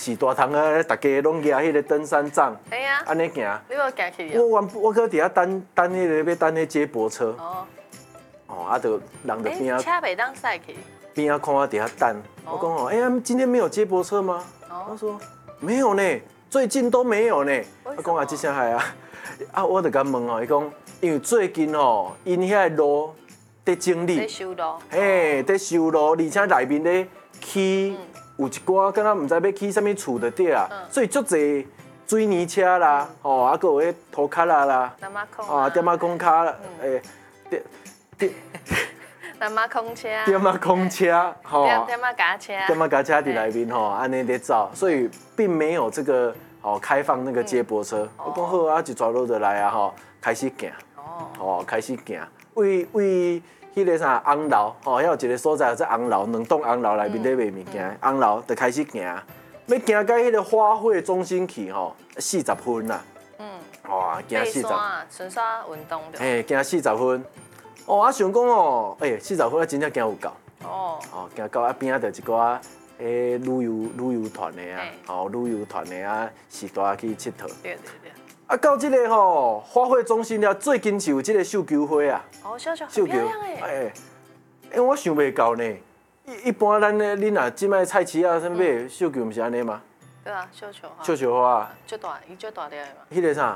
是大堂啊，大家拢举迄个登山杖， 哎呀， 安尼行。 你有行去哦？ 我搁伫遐等迄个要等迄接驳车。 哦， 哦，啊，就人就边车袂当驶去。 边啊看我伫遐等。我讲哦，哎呀，今天没有接驳车吗？他说没有呢，最近都没有呢。我讲啊，这啥害啊？啊，我就甲问哦，伊讲因为最近哦，因遐路在整理， 在修路。 嘿，在修路，而且内面咧起有一寡，敢若唔知要起啥物厝的底啊，所以足侪水泥车啦，哦，啊，搁有迄涂骹啦，啊，点啊空卡，诶， 点啊空车。 点啊空车，吼， 点啊架车。 点啊架车伫内面吼，安尼在走，所以并没有这个哦开放那个接驳车。我讲好啊，一抓路就来啊，吼，开始行，哦，开始行，为迄个啥红楼，吼，遐有一个所在在红楼，两栋红楼内面咧卖物件，红楼就开始行，要行到迄个花卉中心去吼，40分啦。哇，行40。 纯刷运动的。 嘿，行40分。哦，啊想讲哦，40分啊真正行有够。哦，行到啊边仔就一寡旅游团的啊，哦旅游团的啊，时代去佚佗。 对。 啊，到这个吼花卉中心了，最近是有这个绣球花啊。 哦，绣球很漂亮哎。 我想袂到呢。一般咱咧，恁若即摆菜市啊，啥物买绣球，毋是安尼吗？ 对啊，绣球花。 绣球花啊。 最大，伊最大粒的嘛。 迄个啥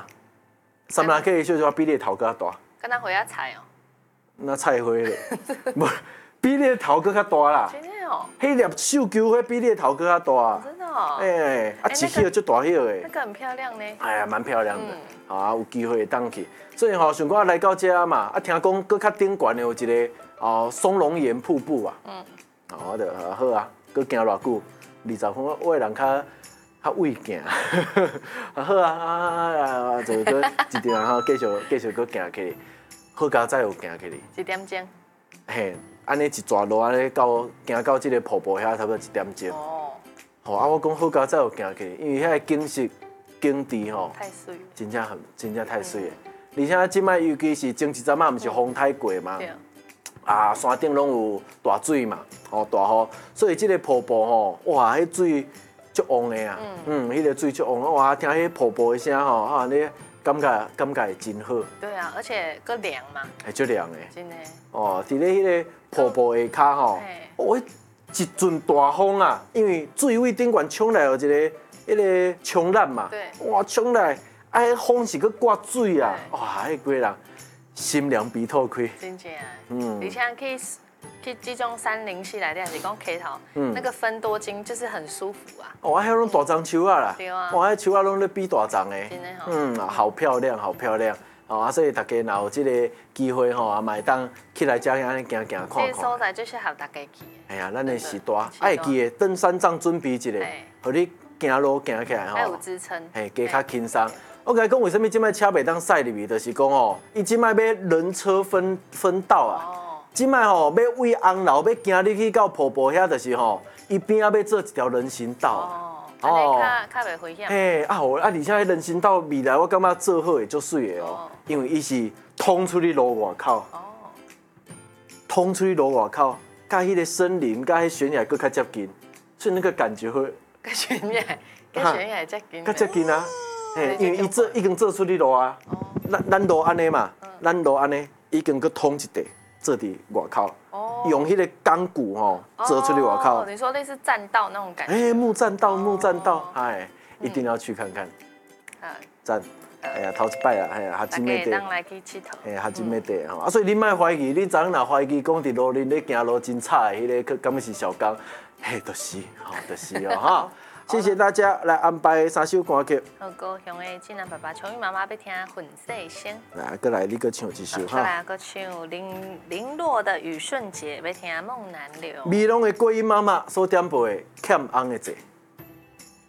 ，3兰 K 的绣球花比你的头壳大。 敢若花仔菜哦。 那菜花咧，无比你的头壳较大啦。 真的哦。 迄粒绣球花比你的头壳较大。 真的哦。 啊，一叶就大叶诶。 那个很漂亮呢。 哎呀，蛮漂亮的。啊，有机会当去。所以吼，想讲来到这嘛，啊，听讲搁较顶悬的有一个松茸岩瀑布啊。我就好啊，搁行偌久，20分，我的人较畏行。好啊，就搁一点吼，继续搁行去。好佳再有行去哩 ，1点钟。 嘿，安尼一抓路安尼行到这个瀑布遐，差不多1点钟。哦。吼啊，我讲好佳再有行去，因为遐个景色景致吼， 太水了， 真正太水了。而且即摆尤其是前一阵仔，毋是风太过嘛。对。啊，山顶拢有大水嘛，哦大雨，所以这个瀑布吼，哇，迄水足旺的啊。迄个水足旺，哇，听迄瀑布的声吼，啊，你。感觉会真好。对啊，而且搁凉嘛。 会足凉的。 真的。 哦，伫咧迄个瀑布下骹吼，一阵大风啊，因为水位顶悬冲来有一个冲浪嘛。对。哇，冲来，啊，迄风是搁刮水啊，哇，迄个人心凉鼻透开。 真正。而且去这种山林系内底，还是讲溪头，那个分多金就是很舒服啊。 哦，遐拢大樟树啊啦。 对啊。 哇，迄树啊拢咧比大樟的。 真的吼。 好漂亮，好漂亮。哦，所以大家若有这个机会吼，也嘛会当起来遮安尼行看看。 这个所在最适合大家去。 哎呀，咱的时代爱记的，登山杖准备一个，互你行路行起来吼。 还有支撑。 嘿，加较轻松。我甲你讲，为什么即摆车袂当驶入去？就是讲哦，伊即摆要人车分道啊。即摆吼，要为红楼要行入去到瀑布遐，就是吼，伊边仔要做一条人行道。 哦，较袂危险。 嘿，而且迄人行道未来我感觉做好会足水的哦，因为伊是通出去路外口。通出去路外口，甲迄个森林，甲迄悬崖搁较接近，所以那个感觉会。 甲悬崖接近。 较接近啊，嘿，因为伊已经做出去路啊。咱路安尼嘛，咱路安尼已经搁通一地。做伫外口，用迄个钢骨吼做出去外口。 你说类似栈道那种感觉？ 木栈道，哎，一定要去看看。赞，哎呀，头一摆啊，哎呀，哈真美地。 大家当来去佚佗。 哎，哈真美地吼，所以你莫怀疑，你昨昏若怀疑讲伫路恁咧行路真差的迄个，敢是小刚？嘿，就是哦哈。谢谢大家来安排3首歌曲。 好高雄的济南爸爸、琼玉妈妈要听《粉色仙》。 来，过来你搁唱一首哈。 过来搁唱林落的雨顺节，要听《梦难留》。 美浓的桂英妈妈所点播的《欠红的债》。